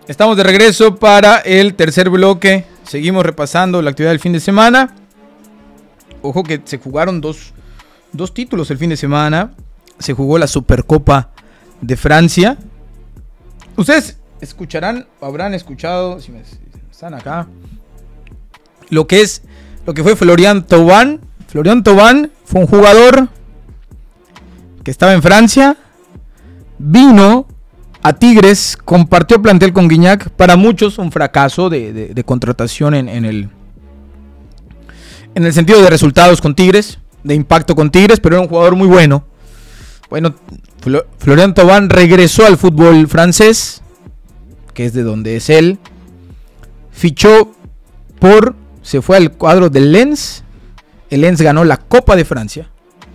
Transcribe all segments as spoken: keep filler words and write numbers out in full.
Estamos de regreso para el tercer bloque. Seguimos repasando la actividad del fin de semana. Ojo que se jugaron dos, dos títulos el fin de semana. Se jugó la Supercopa de Francia. Ustedes escucharán, habrán escuchado, si, me, si están acá, lo que es, lo que fue Florian Thauvin. Florian Thauvin fue un jugador que estaba en Francia, vino a Tigres, compartió plantel con Gignac. Para muchos un fracaso de, de, de contratación en, en el en el sentido de resultados con Tigres, de impacto con Tigres, pero era un jugador muy bueno. Bueno, Flo- Florian Thauvin regresó al fútbol francés, que es de donde es él. Fichó por, se fue al cuadro del Lens. El Lens ganó la Copa de Francia.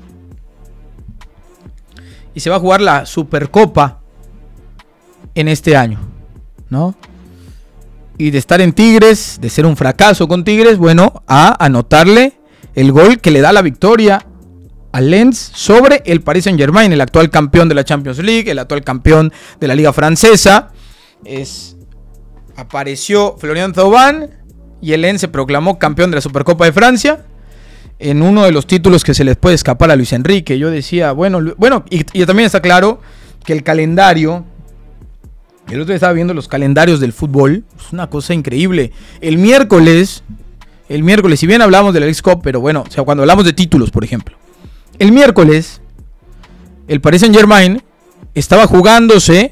Y se va a jugar la Supercopa en este año, ¿no? Y de estar en Tigres, de ser un fracaso con Tigres, bueno, a anotarle el gol que le da la victoria al Lens sobre el Paris Saint-Germain, el actual campeón de la Champions League, el actual campeón de la Liga Francesa. Es, apareció Florian Thauvin y el Lens se proclamó campeón de la Supercopa de Francia en uno de los títulos que se les puede escapar a Luis Enrique. Yo decía, bueno, bueno y, y también está claro que el calendario, el otro día estaba viendo los calendarios del fútbol, es una cosa increíble. El miércoles, el miércoles, si bien hablamos de la Leagues Cup, pero bueno, o sea, cuando hablamos de títulos, por ejemplo, el miércoles, el Paris Saint-Germain estaba jugándose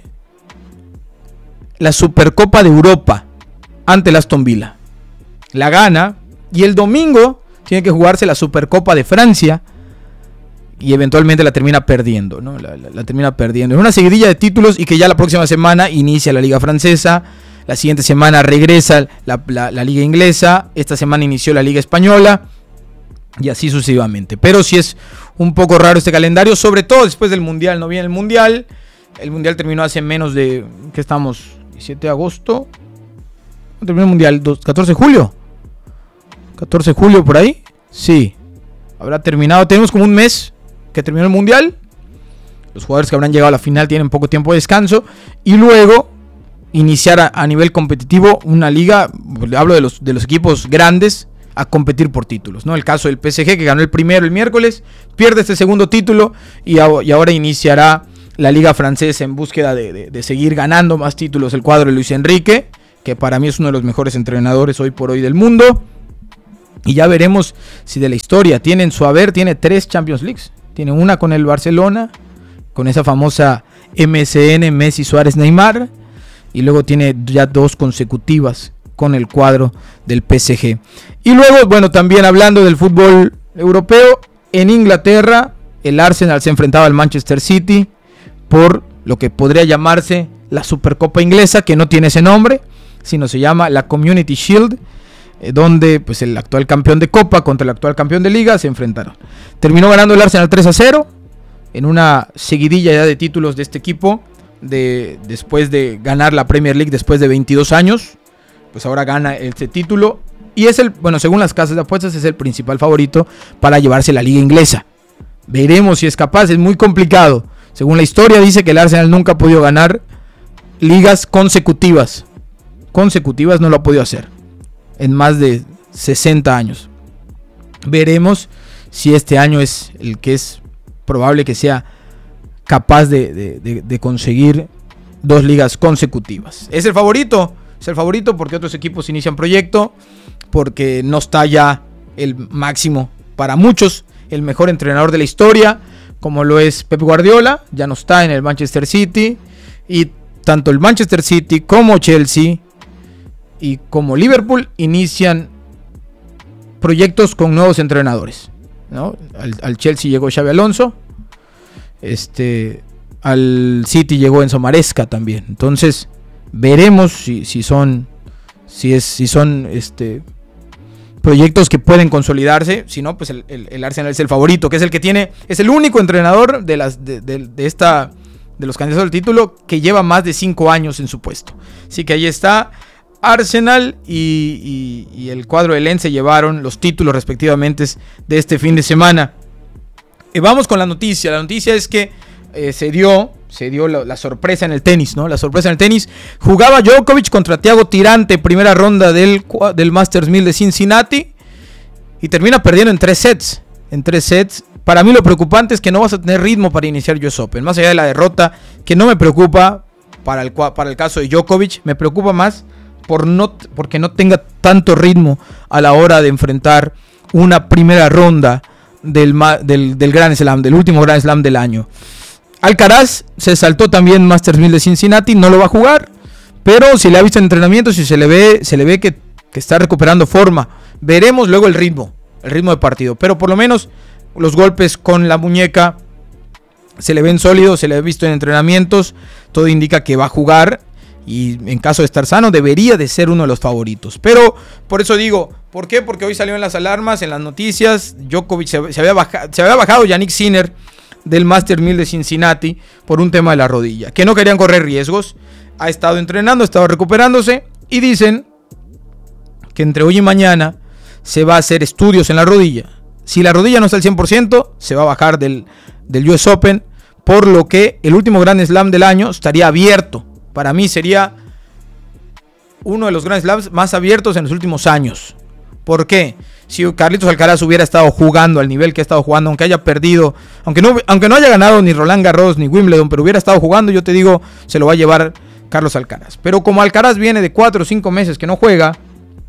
la Supercopa de Europa ante el Aston Villa. La gana, y el domingo tiene que jugarse la Supercopa de Francia y eventualmente la termina perdiendo, ¿no? La, la, la termina perdiendo. Es una seguidilla de títulos y que ya la próxima semana inicia la Liga Francesa. La siguiente semana regresa la, la, la Liga Inglesa. Esta semana inició la Liga Española. Y así sucesivamente. Pero sí es un poco raro este calendario, sobre todo después del Mundial. No viene el Mundial. El Mundial terminó hace menos de... ¿Qué estamos? diecisiete de agosto. ¿No terminó el Mundial? ¿catorce de julio? ¿catorce de julio por ahí? Sí. Habrá terminado. Tenemos como un mes que terminó el Mundial. Los jugadores que habrán llegado a la final tienen poco tiempo de descanso. Y luego iniciar a, a nivel competitivo una liga. Hablo de los, de los equipos grandes a competir por títulos, ¿no? El caso del P S G, que ganó el primero el miércoles, pierde este segundo título y, a, y ahora iniciará la Liga Francesa en búsqueda de, de, de seguir ganando más títulos el cuadro de Luis Enrique, que para mí es uno de los mejores entrenadores hoy por hoy del mundo. Y ya veremos si de la historia tiene en su haber, tiene tres Champions Leagues. Tiene una con el Barcelona, con esa famosa M S N, Messi, Suárez, Neymar, y luego tiene ya dos consecutivas con el cuadro del P S G. Y luego, bueno, también hablando del fútbol europeo, en Inglaterra el Arsenal se enfrentaba al Manchester City por lo que podría llamarse la Supercopa inglesa, que no tiene ese nombre, sino se llama la Community Shield, eh, donde pues el actual campeón de Copa contra el actual campeón de Liga se enfrentaron. Terminó ganando el Arsenal tres a cero en una seguidilla ya de títulos de este equipo, de, después de ganar la Premier League después de veintidós años. Pues ahora gana este título y es el, bueno, según las casas de apuestas es el principal favorito para llevarse la liga inglesa. Veremos si es capaz, es muy complicado. Según la historia dice que el Arsenal nunca ha podido ganar ligas consecutivas. Consecutivas no lo ha podido hacer en más de sesenta años. Veremos si este año es el que es probable que sea capaz de, de, de, de conseguir dos ligas consecutivas. ¿Es el favorito? Es el favorito porque otros equipos inician proyecto, porque no está ya el máximo, para muchos, el mejor entrenador de la historia, como lo es Pep Guardiola, ya no está en el Manchester City, y tanto el Manchester City como Chelsea y como Liverpool inician proyectos con nuevos entrenadores, ¿no? Al, al Chelsea llegó Xabi Alonso, este, al City llegó Enzo Maresca también, entonces veremos si, si son si es si son este proyectos que pueden consolidarse. Si no, pues el, el, el Arsenal es el favorito, que es el que tiene, es el único entrenador de las de, de, de esta de los candidatos al título que lleva más de cinco años en su puesto. Así que ahí está Arsenal y, y, y el cuadro de Lens se llevaron los títulos respectivamente de este fin de semana. Y vamos con la noticia. La noticia es que eh, se dio se dio la, la sorpresa en el tenis, ¿no? La sorpresa en el tenis. Jugaba Djokovic contra Thiago Tirante, primera ronda del, del Masters mil de Cincinnati. Y termina perdiendo en tres sets. En tres sets. Para mí lo preocupante es que no vas a tener ritmo para iniciar U S Open. Más allá de la derrota, que no me preocupa para el, para el caso de Djokovic. Me preocupa más por no, porque no tenga tanto ritmo a la hora de enfrentar una primera ronda del, del, del Grand Slam, del último Grand Slam del año. Alcaraz se saltó también Masters mil de Cincinnati, no lo va a jugar, pero si le ha visto en entrenamiento, si se le ve, se le ve que, que está recuperando forma. Veremos luego el ritmo, el ritmo de partido, pero por lo menos los golpes con la muñeca se le ven sólidos, se le ha visto en entrenamientos, todo indica que va a jugar y en caso de estar sano debería de ser uno de los favoritos. Pero por eso digo, ¿por qué? Porque hoy salió en las alarmas, en las noticias, Djokovic se, se, había, baja, se había bajado Jannik Sinner del Masters mil de Cincinnati por un tema de la rodilla, que no querían correr riesgos. Ha estado entrenando, ha estado recuperándose y dicen que entre hoy y mañana se va a hacer estudios en la rodilla. Si la rodilla no está al cien por ciento, se va a bajar del, del U S Open, por lo que el último Grand Slam del año estaría abierto. Para mí sería uno de los Grand Slams más abiertos en los últimos años. ¿Por qué? Si Carlitos Alcaraz hubiera estado jugando al nivel que ha estado jugando, aunque haya perdido, aunque no, aunque no haya ganado ni Roland Garros ni Wimbledon, pero hubiera estado jugando, yo te digo, se lo va a llevar Carlos Alcaraz. Pero como Alcaraz viene de cuatro o cinco meses que no juega,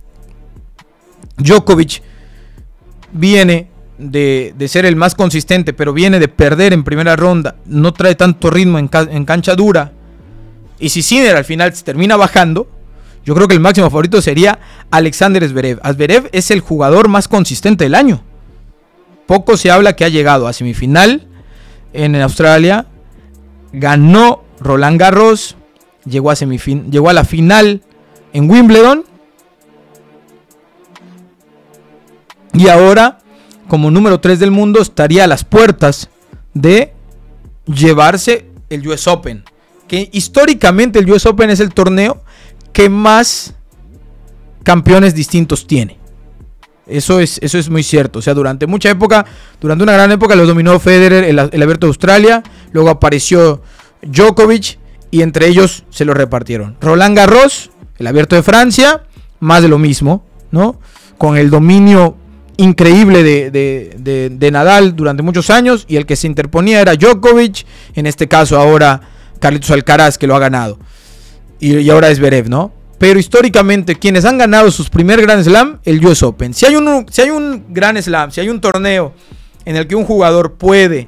Djokovic viene de, de ser el más consistente, pero viene de perder en primera ronda, no trae tanto ritmo en, ca- en cancha dura. Y si Sinner al final se termina bajando, yo creo que el máximo favorito sería Alexander Zverev. Zverev es el jugador más consistente del año. Poco se habla que ha llegado a semifinal en Australia, ganó Roland Garros, llegó a, semifin- llegó a la final en Wimbledon y ahora, como número tres del mundo, estaría a las puertas de llevarse el U S Open. Que históricamente el U S Open es el torneo que más campeones distintos tiene. Eso es, eso es muy cierto. O sea, durante mucha época, durante una gran época, lo dominó Federer, el, el Abierto de Australia. Luego apareció Djokovic y entre ellos se lo repartieron. Roland Garros, el Abierto de Francia, más de lo mismo, ¿no? Con el dominio increíble de, de, de, de Nadal durante muchos años. Y el que se interponía era Djokovic. En este caso ahora Carlitos Alcaraz, que lo ha ganado. Y, y ahora es Zverev, ¿no? Pero históricamente, quienes han ganado sus primer Grand Slam, el U S Open. Si hay un, si hay un Grand Slam, si hay un torneo en el que un jugador puede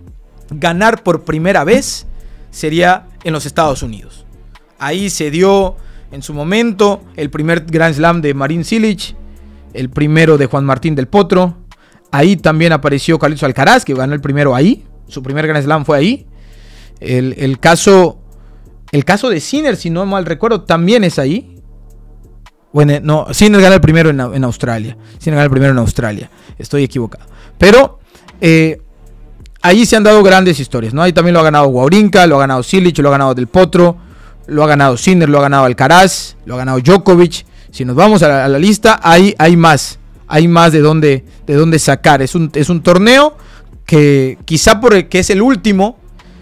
ganar por primera vez, sería en los Estados Unidos. Ahí se dio en su momento el primer Grand Slam de Marin Cilic, el primero de Juan Martín del Potro. Ahí también apareció Carlitos Alcaraz, que ganó el primero ahí. Su primer Grand Slam fue ahí. El, el caso el caso de Sinner, si no mal recuerdo, también es ahí. Bueno, no, Sinner gana el primero en, en Australia. Sinner gana el primero en Australia. Estoy equivocado. Pero eh, ahí se han dado grandes historias, ¿no? Ahí también lo ha ganado Wawrinka, lo ha ganado Cilic, lo ha ganado Del Potro, lo ha ganado Sinner, lo ha ganado Alcaraz, lo ha ganado Djokovic. Si nos vamos a la, a la lista, hay, hay más. Hay más de dónde, de dónde sacar. Es un, es un torneo que quizá porque es el último,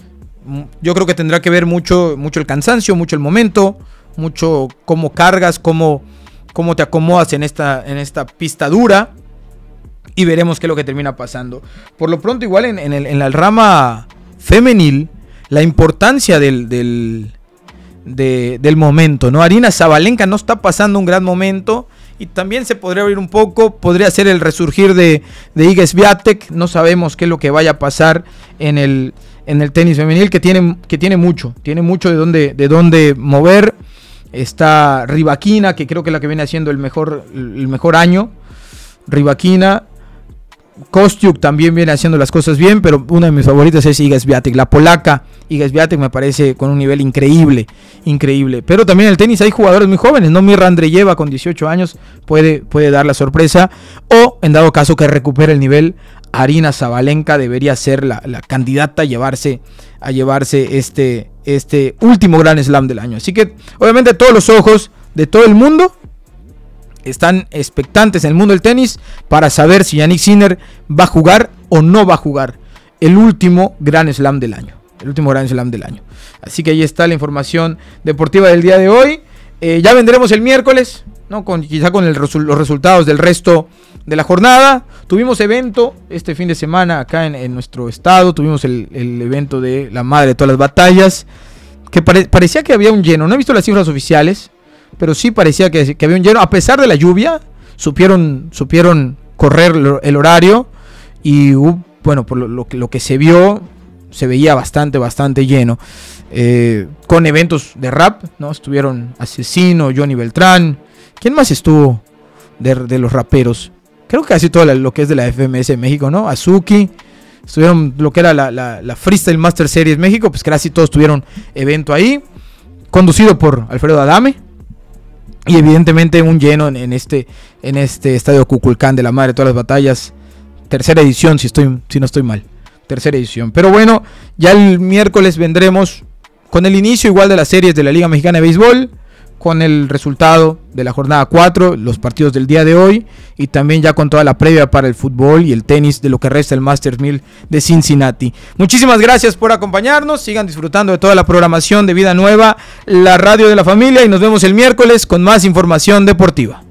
yo creo que tendrá que ver mucho, mucho el cansancio, mucho el momento, mucho cómo cargas, cómo, cómo te acomodas en esta, en esta pista dura. Y veremos qué es lo que termina pasando. Por lo pronto, igual en, en, el, en la rama femenil, la importancia del, del, de, del momento, ¿no? Aryna Sabalenka no está pasando un gran momento. Y también se podría abrir un poco, podría ser el resurgir de, de Iga Swiatek. No sabemos qué es lo que vaya a pasar en el, en el tenis femenil, que tiene, que tiene mucho, tiene mucho de dónde, de dónde mover. Está Rybakina, que creo que es la que viene haciendo el mejor, el mejor año. Rybakina. Kostiuk también viene haciendo las cosas bien, pero una de mis favoritas es Iga Swiatek, la polaca. Iga Swiatek me parece con un nivel increíble, increíble. Pero también en el tenis hay jugadores muy jóvenes, ¿no? Mirra Andreeva con dieciocho años puede, puede dar la sorpresa. O, en dado caso que recupere el nivel, Aryna Sabalenka debería ser la, la candidata a llevarse, a llevarse este, este último Grand Slam del año. Así que, obviamente, todos los ojos de todo el mundo están expectantes en el mundo del tenis para saber si Jannik Sinner va a jugar o no va a jugar el último Grand Slam del año. El último Grand Slam del año. Así que ahí está la información deportiva del día de hoy. Eh, ya vendremos el miércoles, ¿no? Con, quizá con el resu- los resultados del resto de la jornada. Tuvimos evento este fin de semana acá en, en nuestro estado. Tuvimos el, el evento de la madre de todas las batallas, que pare- parecía que había un lleno. No he visto las cifras oficiales, pero sí parecía que, que había un lleno. A pesar de la lluvia, supieron, supieron correr el horario. Y uh, bueno, por lo, lo, lo que se vio, se veía bastante, bastante lleno. Eh, con eventos de rap, ¿no? Estuvieron Asesino, Johnny Beltrán. ¿Quién más estuvo de, de los raperos? Creo que casi todo la, lo que es de la F M S México, ¿no? Azuki. Estuvieron lo que era la, la, la Freestyle Master Series México, pues casi todos tuvieron evento ahí. Conducido por Alfredo Adame. Y evidentemente un lleno en, en, este, en este estadio Cuculcán de la madre de todas las batallas. Tercera edición, si, estoy, si no estoy mal. Tercera edición. Pero bueno, ya el miércoles vendremos con el inicio igual de las series de la Liga Mexicana de Béisbol, con el resultado de la jornada cuatro, los partidos del día de hoy, y también ya con toda la previa para el fútbol y el tenis de lo que resta el Masters mil de Cincinnati. Muchísimas gracias por acompañarnos, sigan disfrutando de toda la programación de Vida Nueva, la radio de la familia, y nos vemos el miércoles con más información deportiva.